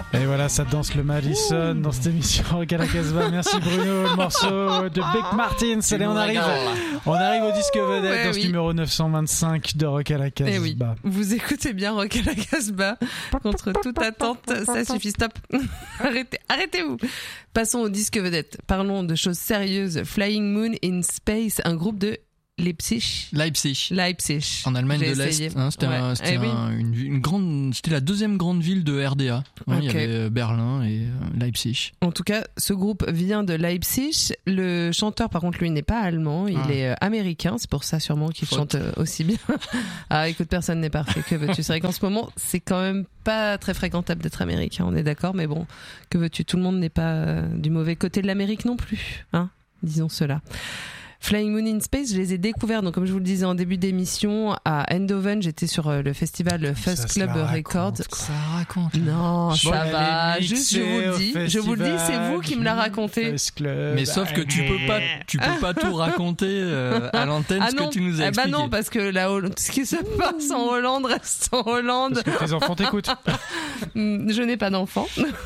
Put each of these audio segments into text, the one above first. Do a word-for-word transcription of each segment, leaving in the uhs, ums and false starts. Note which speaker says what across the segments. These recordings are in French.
Speaker 1: Et voilà, ça danse le Madison dans cette émission Rock à la Casbah. Merci Bruno, le morceau de Big Martins. Allez, on arrive, on arrive au disque vedette ouais, dans oui. ce numéro neuf cent vingt-cinq de Rock à la Casbah.
Speaker 2: Eh oui, vous écoutez bien Rock à la Casbah. Contre toute attente, ça suffit, stop. Arrêtez, arrêtez-vous. Passons au disque vedette. Parlons de choses sérieuses. Flying Moon in Space, un groupe de Leipzig.
Speaker 3: Leipzig.
Speaker 2: Leipzig.
Speaker 3: En Allemagne J'ai de l'Est. Hein, c'était
Speaker 2: ouais.
Speaker 3: un, c'était
Speaker 2: eh oui.
Speaker 3: un, une, une grande, c'était la deuxième grande ville de R D A. Hein, okay. Il y avait Berlin et euh, Leipzig.
Speaker 2: En tout cas, ce groupe vient de Leipzig. Le chanteur, par contre, lui, n'est pas allemand. Il ah. est euh, américain. C'est pour ça, sûrement, qu'il Faute. chante euh, aussi bien. Ah, écoute, personne n'est parfait. Que veux-tu ? C'est vrai qu'en ce moment, c'est quand même pas très fréquentable d'être américain. On est d'accord, mais bon, que veux-tu ? Tout le monde n'est pas euh, du mauvais côté de l'Amérique non plus. Hein ? Disons cela. Flying Moon in Space, je les ai découverts, donc comme je vous le disais en début d'émission, à Eindhoven, j'étais sur le festival Fuzz Club Records.
Speaker 3: Ça raconte.
Speaker 2: Non, bon, ça va. Juste, je vous le dis,
Speaker 1: je
Speaker 2: vous le dis, c'est vous qui me l'a raconté.
Speaker 3: Mais sauf que tu peux pas, tu peux pas tout raconter euh, à l'antenne ah ce non. que tu nous as expliqué.
Speaker 2: Ah bah non, parce que là, ce qui se passe en Hollande reste en Hollande.
Speaker 1: Parce que tes enfants t'écoutent.
Speaker 2: Je n'ai pas d'enfants.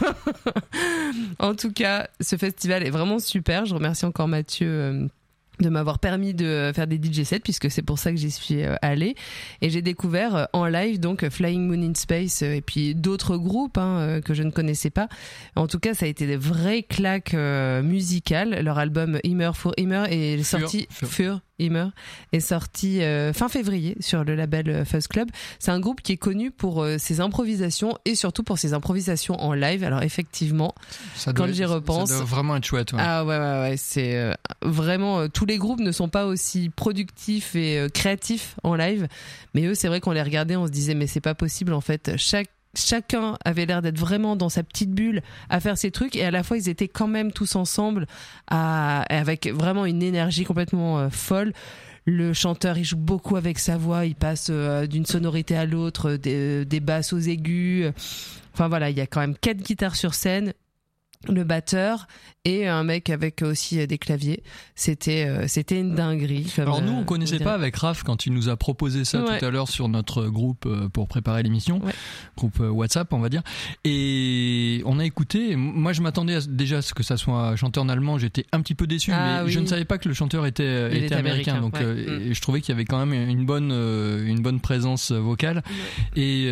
Speaker 2: En tout cas, ce festival est vraiment super. Je remercie encore Mathieu. Euh, de m'avoir permis de faire des D J sets puisque c'est pour ça que j'y suis allée et j'ai découvert en live donc Flying Moon in Space et puis d'autres groupes hein, que je ne connaissais pas. En tout cas, ça a été des vraies claques euh, musicales. Leur album Immer für Immer est sorti
Speaker 3: Für,
Speaker 2: für Immer est sorti euh, fin février sur le label Fuzz Club. C'est un groupe qui est connu pour euh, ses improvisations et surtout pour ses improvisations en live. Alors effectivement,
Speaker 3: ça
Speaker 2: quand
Speaker 3: doit,
Speaker 2: j'y repense,
Speaker 3: ça doit vraiment être chouette. Ouais.
Speaker 2: Ah ouais ouais ouais, c'est euh, vraiment euh, tous les groupes ne sont pas aussi productifs et euh, créatifs en live, mais eux c'est vrai qu'on les regardait, on se disait mais c'est pas possible en fait. Chaque Chacun avait l'air d'être vraiment dans sa petite bulle à faire ses trucs et à la fois ils étaient quand même tous ensemble à, avec vraiment une énergie complètement euh, folle. Le chanteur il joue beaucoup avec sa voix, il passe euh, d'une sonorité à l'autre, des, des basses aux aigus. Enfin voilà, il y a quand même quatre guitares sur scène, le batteur et un mec avec aussi des claviers. C'était euh, c'était une dinguerie. Comme,
Speaker 3: Alors nous on connaissait pas avec Raph quand il nous a proposé ça ouais. tout à l'heure sur notre groupe pour préparer l'émission, ouais. groupe WhatsApp on va dire. Et on a écouté. Moi je m'attendais à, déjà à ce que ça soit chanté en allemand. J'étais un petit peu déçu, ah, mais oui. je ne savais pas que le chanteur était
Speaker 2: il
Speaker 3: était, était américain.
Speaker 2: américain.
Speaker 3: Donc
Speaker 2: ouais.
Speaker 3: euh, mm. je trouvais qu'il y avait quand même une bonne euh, une bonne présence vocale. Ouais. Et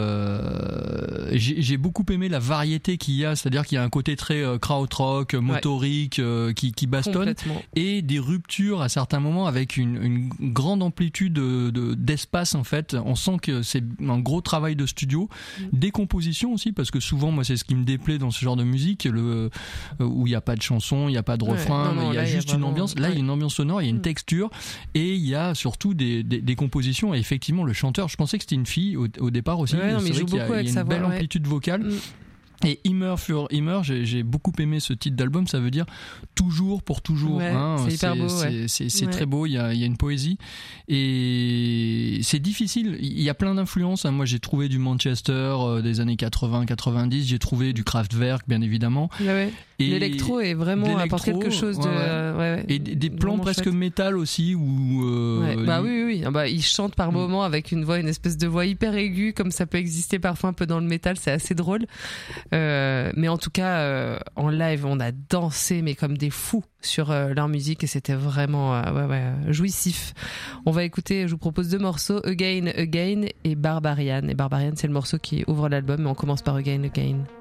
Speaker 3: euh, j'ai, j'ai beaucoup aimé la variété qu'il y a, c'est-à-dire qu'il y a un côté très euh, krautrock, motorique, ouais. euh, qui, qui bastonne, et des ruptures à certains moments avec une, une grande amplitude de, de, d'espace en fait. On sent que c'est un gros travail de studio, mmh. des compositions aussi, parce que souvent moi c'est ce qui me déplaît dans ce genre de musique, le, où il n'y a pas de chanson, il n'y a pas de refrain, ouais, il y a juste y a vraiment... une ambiance. Là il ouais. y a une ambiance sonore, il y a une mmh. texture, et il y a surtout des, des, des compositions. Et effectivement le chanteur, je pensais que c'était une fille au, au départ aussi,
Speaker 2: ouais, non,
Speaker 3: c'est vrai qu'il y a, il y a une belle voix, amplitude ouais. vocale. Mmh. Et Immer für Immer, j'ai, j'ai beaucoup aimé ce titre d'album. Ça veut dire toujours pour toujours.
Speaker 2: Ouais,
Speaker 3: hein.
Speaker 2: c'est hyper
Speaker 3: c'est,
Speaker 2: beau.
Speaker 3: C'est,
Speaker 2: ouais.
Speaker 3: c'est, c'est
Speaker 2: ouais.
Speaker 3: très beau. Il y a, il y a une poésie et c'est difficile. Il y a plein d'influences. Moi, j'ai trouvé du Manchester euh, des années quatre-vingts quatre-vingt-dix. J'ai trouvé du Kraftwerk, bien évidemment.
Speaker 2: Ouais, ouais. Et l'électro est vraiment apporte quelque chose de.
Speaker 3: Ouais, ouais.
Speaker 2: Euh, ouais, ouais.
Speaker 3: Et des, des plans presque chouette. Métal aussi où. Euh,
Speaker 2: ouais. Bah oui, oui, oui. Bah, il chante par moments avec une voix, une espèce de voix hyper aiguë, comme ça peut exister parfois un peu dans le métal. C'est assez drôle. Euh, mais en tout cas, euh, en live, on a dansé, mais comme des fous sur euh, leur musique, et c'était vraiment euh, ouais, ouais, jouissif. On va écouter, je vous propose deux morceaux, Again, Again et Barbarian. Et Barbarian, c'est le morceau qui ouvre l'album, mais on commence par Again, Again.